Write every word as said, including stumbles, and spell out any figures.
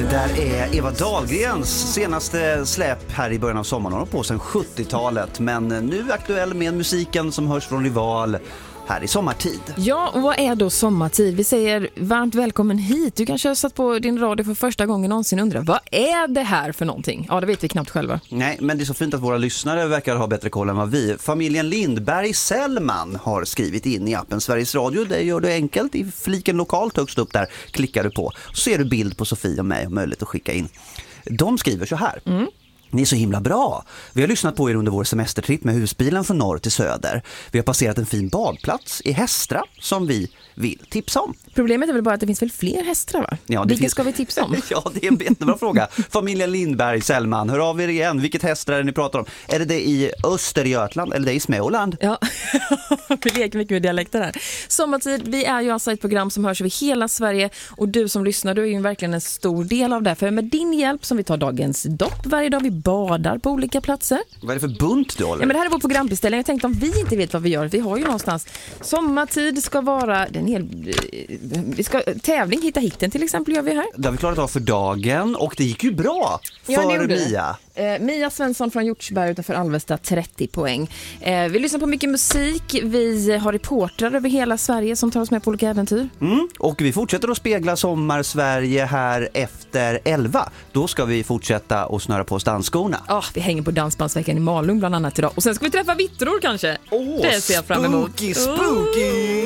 där är Eva Dahlgrens senaste släpp här i början av sommaren. Hon har på sedan sjuttiotalet, men nu aktuell med musiken som hörs från Rival här i sommartid. Ja, och vad är då sommartid? Vi säger varmt välkommen hit. Du kanske har satt på din radio för första gången någonsin och undrar, vad är det här för någonting? Ja, det vet vi knappt själva. Nej, men det är så fint att våra lyssnare verkar ha bättre koll än vad vi. Familjen Lindberg-Sellman har skrivit in i appen Sveriges Radio. Det gör du enkelt. I fliken lokalt högst upp där klickar du på. Så ser du bild på Sofie och mig och möjlighet att skicka in. De skriver så här. Mm. Ni är så himla bra. Vi har lyssnat på er under vår semestertripp med husbilen från norr till söder. Vi har passerat en fin badplats i Hästra som vi vill tipsa om. Problemet är väl bara att det finns väl fler hästar, va? Ja, Vilka finns... ska vi tipsa om? Ja, det är en jättebra fråga. Familjen Lindberg, Sellman, hör av er igen. Vilket hästar är det ni pratar om? Är det det i Östergötland eller det i Småland? Ja, vi leker mycket med dialekter här. Sommartid, vi är ju alltså ett program som hörs över hela Sverige och du som lyssnar, du är ju verkligen en stor del av det. För med din hjälp som vi tar dagens dopp varje dag, vi badar på olika platser. Vad är det för bunt du håller? Ja, men det här är vår programbeställning. Jag tänkte om vi inte vet vad vi gör. Vi har ju någonstans sommartid ska vara den hel... vi ska tävling hitta hitten till exempel gör vi här. Det har vi klarat av för dagen och det gick ju bra för ja, Mia. Eh, Mia Svensson från Hjortsberg utanför Alvesta, trettio poäng. Eh, vi lyssnar på mycket musik. Vi har reportrar över hela Sverige som tar oss med på olika äventyr. Mm, och vi fortsätter att spegla sommar-Sverige här efter elva. Då ska vi fortsätta att snöra på dansskorna. Ja, oh, vi hänger på Dansbandsveckan i Malung bland annat idag. Och sen ska vi träffa vittror kanske. Åh, det ser jag fram emot. Spooky, spooky!